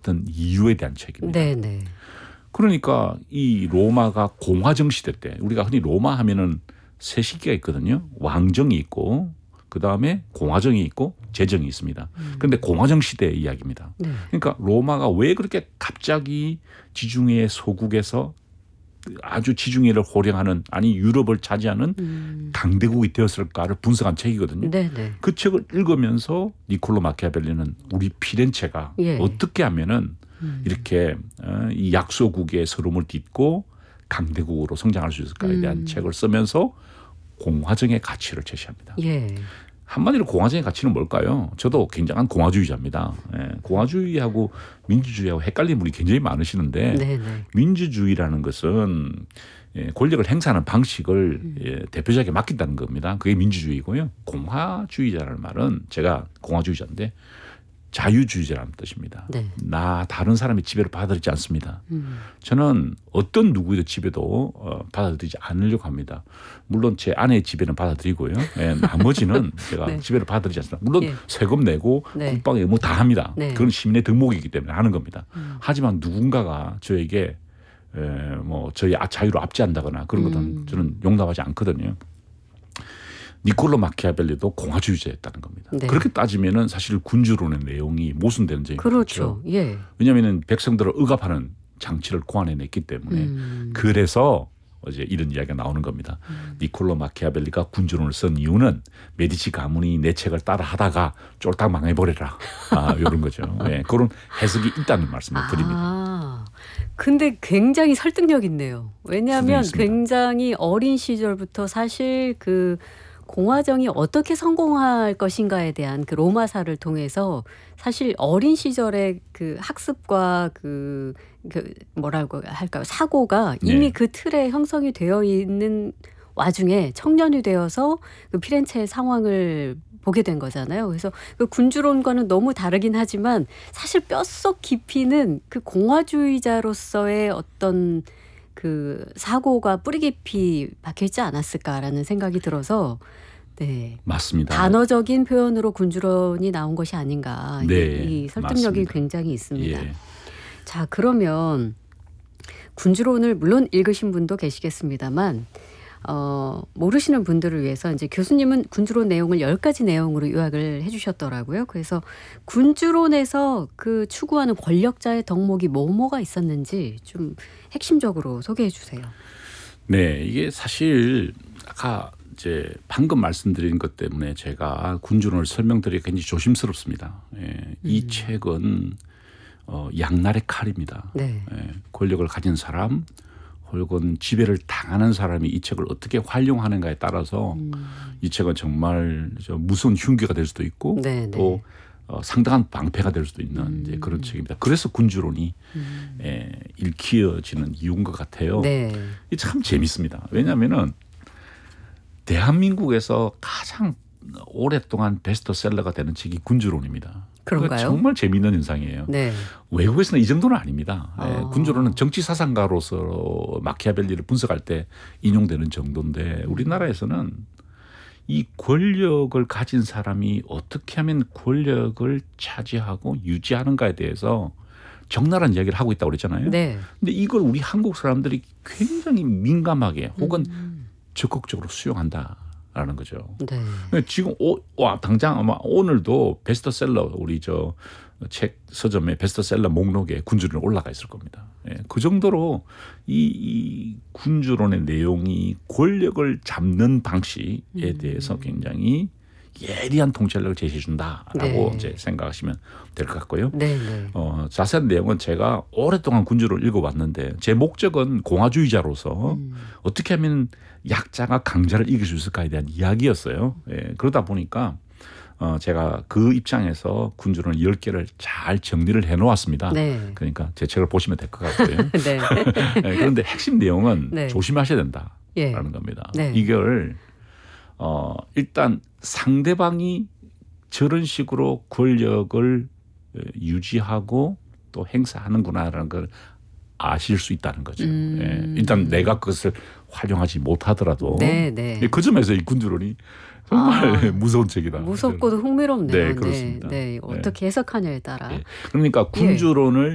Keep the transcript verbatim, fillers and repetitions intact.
나왔던 이유에 대한 책입니다. 네네. 그러니까 이 로마가 공화정 시대 때 우리가 흔히 로마 하면은 세 시기가 있거든요. 왕정이 있고 그다음에 공화정이 있고 제정이 있습니다. 그런데 음. 공화정 시대의 이야기입니다. 네. 그러니까 로마가 왜 그렇게 갑자기 지중해 소국에서 아주 지중해를 호령하는 아니 유럽을 차지하는 음. 강대국이 되었을까를 분석한 책이거든요. 네네. 그 책을 읽으면서 니콜로 마키아벨리는 우리 피렌체가 예. 어떻게 하면은 음. 이렇게 이 약소국의 서름을 딛고 강대국으로 성장할 수 있을까에 대한 음. 책을 쓰면서 공화정의 가치를 제시합니다. 예. 한마디로 공화정의 가치는 뭘까요? 저도 굉장한 공화주의자입니다. 예, 공화주의하고 민주주의하고 헷갈리는 분이 굉장히 많으시는데 네네. 민주주의라는 것은 예, 권력을 행사하는 방식을 음. 예, 대표자에게 맡긴다는 겁니다. 그게 민주주의고요. 공화주의자라는 말은 제가 공화주의자인데 자유주의자라는 뜻입니다. 네. 나 다른 사람의 지배를 받아들이지 않습니다. 음. 저는 어떤 누구의 지배도 어, 받아들이지 않으려고 합니다. 물론 제 아내의 지배는 받아들이고요. 예, 나머지는 제가 네. 지배를 받아들이지 않습니다. 물론 예. 세금 내고 네. 국방에 의무 다 합니다. 네. 그건 시민의 덕목이기 때문에 하는 겁니다. 음. 하지만 누군가가 저에게 에, 뭐 저희 자유를 압제한다거나 그런 것은 음. 저는 용납하지 않거든요. 니콜로 마키아벨리도 공화주의자였다는 겁니다. 네. 그렇게 따지면은 사실 군주론의 내용이 모순되는 점이 그렇죠. 많죠. 예. 왜냐하면 백성들을 억압하는 장치를 고안해냈기 때문에 음. 그래서 어제 이런 이야기가 나오는 겁니다. 음. 니콜로 마키아벨리가 군주론을 쓴 이유는 메디치 가문이 내 책을 따라하다가 쫄딱 망해버려라. 아, 이런 거죠. 네, 그런 해석이 있다는 말씀을 아. 드립니다. 근데 굉장히 설득력 있네요. 왜냐하면 굉장히 어린 시절부터 사실 그 공화정이 어떻게 성공할 것인가에 대한 그 로마사를 통해서 사실 어린 시절의 그 학습과 그, 그 뭐라고 할까요? 사고가 이미 네. 그 틀에 형성이 되어 있는 와중에 청년이 되어서 그 피렌체의 상황을 보게 된 거잖아요. 그래서 그 군주론과는 너무 다르긴 하지만 사실 뼛속 깊이는 그 공화주의자로서의 어떤 그 사고가 뿌리 깊이 박혀 있지 않았을까라는 생각이 들어서 네. 맞습니다. 단어적인 표현으로 군주론이 나온 것이 아닌가. 네, 이 설득력이 맞습니다. 굉장히 있습니다. 예. 자, 그러면 군주론을 물론 읽으신 분도 계시겠습니다만 어, 모르시는 분들을 위해서 이제 교수님은 군주론 내용을 열 가지 내용으로 요약을 해 주셨더라고요. 그래서 군주론에서 그 추구하는 권력자의 덕목이 뭐뭐가 있었는지 좀 핵심적으로 소개해 주세요. 네, 이게 사실 아까 이제 방금 말씀드린 것 때문에 제가 군주론을 설명드리기 굉장히 조심스럽습니다. 예, 이 음. 책은 어, 양날의 칼입니다. 네. 예, 권력을 가진 사람 혹은 지배를 당하는 사람이 이 책을 어떻게 활용하는가에 따라서 음. 이 책은 정말 무서운 흉기가 될 수도 있고 네, 또 어, 상당한 방패가 될 수도 있는 음. 이제 그런 책입니다. 그래서 군주론이 음. 예, 읽혀지는 이유인 것 같아요. 네. 이게 참 재밌습니다. 왜냐하면은 대한민국에서 가장 오랫동안 베스트셀러가 되는 책이 군주론입니다. 그런가요? 정말 재미있는 현상이에요. 네. 외국에서는 이 정도는 아닙니다. 아. 네, 군주론은 정치 사상가로서 마키아벨리를 분석할 때 인용되는 정도인데 우리나라에서는 이 권력을 가진 사람이 어떻게 하면 권력을 차지하고 유지하는가에 대해서 적나라한 이야기를 하고 있다고 그랬잖아요. 네. 근데 이걸 우리 한국 사람들이 굉장히 민감하게 혹은 음. 적극적으로 수용한다라는 거죠. 네. 지금 오, 와, 당장 아마 오늘도 베스트셀러 우리 저 책 서점에 베스트셀러 목록에 군주론이 올라가 있을 겁니다. 예, 그 정도로 이, 이 군주론의 내용이 권력을 잡는 방식에 음. 대해서 굉장히 예리한 통찰력을 제시해 준다라고 네. 이제 생각하시면 될 것 같고요. 네, 네. 어, 자세한 내용은 제가 오랫동안 군주를 읽어왔는데 제 목적은 공화주의자로서 음. 어떻게 하면 약자가 강자를 이길 수 있을까에 대한 이야기였어요. 예, 그러다 보니까 어, 제가 그 입장에서 군주론 열 개를 잘 정리를 해놓았습니다. 네. 그러니까 제 책을 보시면 될 것 같고요. 네. 네, 그런데 핵심 내용은 네. 조심하셔야 된다라는 예. 겁니다. 네. 이걸 어, 일단 상대방이 저런 식으로 권력을 유지하고 또 행사하는구나라는 걸 아실 수 있다는 거죠. 음. 예, 일단 내가 그것을 활용하지 못하더라도 네, 네. 그 점에서 이 군주론이 정말 아, 무서운 책이다. 무섭고도 흥미롭네요. 네, 그렇습니다. 네, 네. 어떻게 해석하냐에 따라. 네. 그러니까 군주론을